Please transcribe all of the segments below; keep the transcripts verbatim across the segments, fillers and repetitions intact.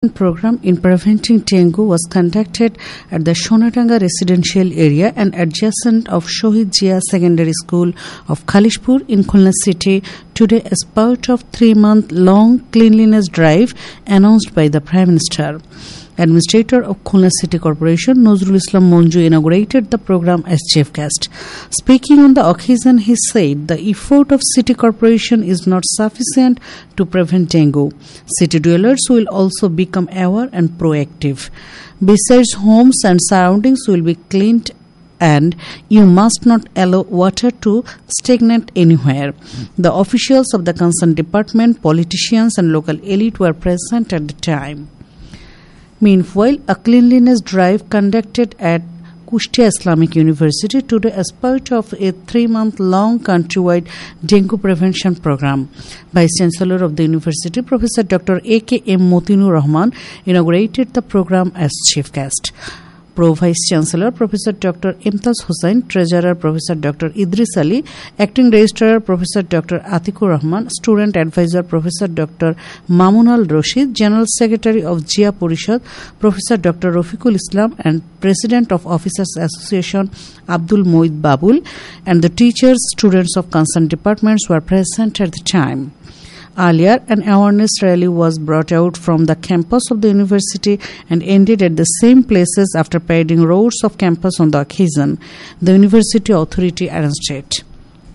program in preventing dengue was conducted at the Shonatanga residential area and adjacent of Shohid Jia Secondary School of Khalishpur in Khulna city today as part of three-month-long cleanliness drive announced by the Prime Minister. Administrator of Khulna City Corporation, Nazrul Islam Monju, inaugurated the program as chief guest. Speaking on the occasion, he said the effort of City Corporation is not sufficient to prevent dengue. City dwellers will also become aware and proactive. Besides, homes and surroundings will be cleaned and you must not allow water to stagnate anywhere. The officials of the concerned department, politicians and local elite were present at the time. Meanwhile, a cleanliness drive conducted at Kushtia Islamic University today as part of a three-month-long countrywide dengue prevention program. Vice Chancellor of the university, Professor Doctor A K M Motinur Rahman, inaugurated the program as chief guest. Pro-Vice Chancellor, Professor Doctor Imtaz Hussain, Treasurer, Professor Doctor Idris Ali, Acting Registrar, Professor Doctor Atikur Rahman, Student Advisor, Professor Doctor Mamunal Rashid, General Secretary of Jia Porishad, Professor Doctor Rafiqul Islam, and President of Officers Association, Abdul Moid Babul, and the teachers, students of concerned departments were present at the time. Earlier, an awareness rally was brought out from the campus of the university and ended at the same places after parading roads of campus on the occasion. The university authority arranged it.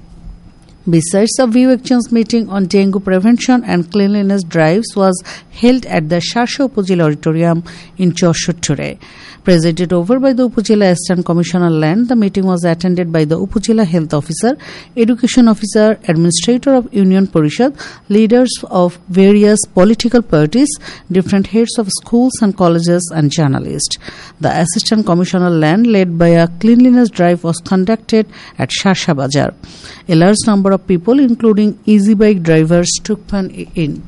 Besides, a view exchange meeting on dengue prevention and cleanliness drives was held at the Sharsha Upazila Auditorium in Joshua today. Presided over by the Upazila Assistant Commissioner Land, the meeting was attended by the Upazila Health Officer, Education Officer, Administrator of Union Porishad, leaders of various political parties, different heads of schools and colleges, and journalists. The Assistant Commissioner Land, led by a cleanliness drive, was conducted at Sharsha Bazar. A large number of people, including easy bike drivers, took part in.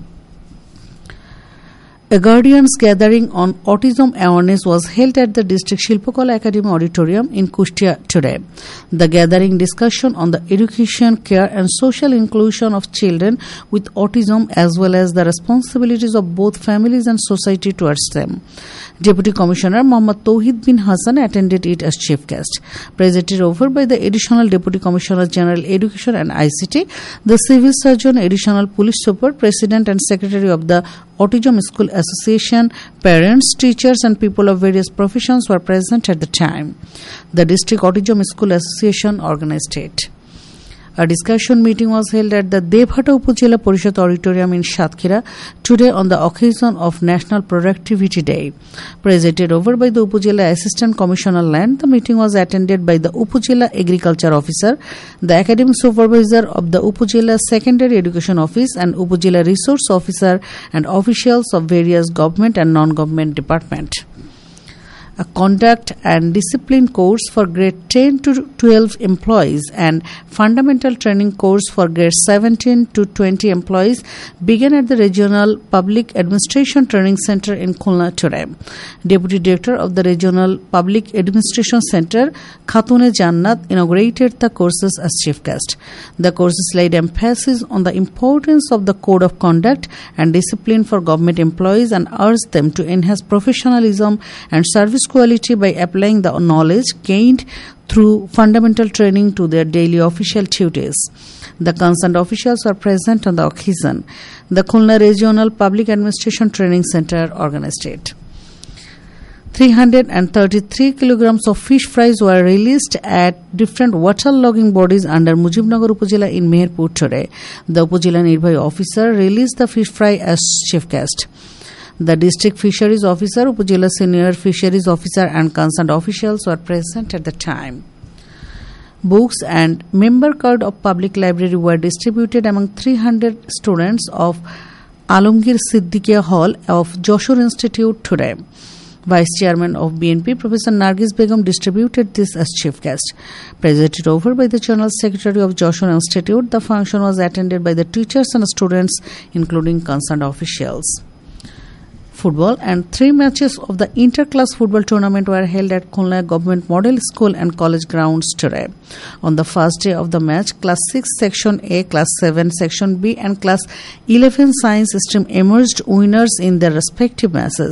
A Guardians gathering on autism awareness was held at the District Shilpakala Academy Auditorium in Kushtia today. The gathering discussion on the education, care and social inclusion of children with autism as well as the responsibilities of both families and society towards them. Deputy Commissioner Mohammad Tauhid bin Hassan attended it as chief guest. Presided over by the Additional Deputy Commissioner General Education and I C T, the Civil Surgeon, Additional Police Super, President and Secretary of the Autism School Association, parents, teachers and people of various professions were present at the time. The District Autism School Association organized it. A discussion meeting was held at the Devhata Upazila Porishad Auditorium in Satkira today on the occasion of National Productivity Day. Presided over by the Upazila Assistant Commissioner Land, the meeting was attended by the Upazila Agriculture Officer, the Academic Supervisor of the Upazila Secondary Education Office and Upazila Resource Officer and officials of various government and non-government departments. A conduct and discipline course for grade ten to twelve employees and fundamental training course for grade seventeen to twenty employees began at the Regional Public Administration Training Center in Khulna today. Deputy Director of the Regional Public Administration Center, Khatune Jannat, inaugurated the courses as chief guest. The courses laid emphasis on the importance of the code of conduct and discipline for government employees and urged them to enhance professionalism and service quality by applying the knowledge gained through fundamental training to their daily official duties. The concerned officials were present on the occasion. The Khulna Regional Public Administration Training Center organized it. three hundred thirty-three kilograms of fish fries were released at different waterlogging bodies under Mujibnagar Upazila in Meherpur today. The Upazila Nirbhayi officer released the fish fry as chief guest. The District Fisheries Officer, Upazila Senior Fisheries Officer and concerned officials were present at the time. Books and member card of public library were distributed among three hundred students of Alamgir Siddiqiya Hall of Joshua Institute today. Vice Chairman of B N P, Professor Nargis Begum, distributed this as chief guest. Presided over by the General Secretary of Joshua Institute, the function was attended by the teachers and students, including concerned officials. Football and three matches of the inter-class football tournament were held at Khulna Government Model School and College grounds today. On the first day of the match, Class six Section A, Class seven Section B and Class eleven Science stream emerged winners in their respective matches.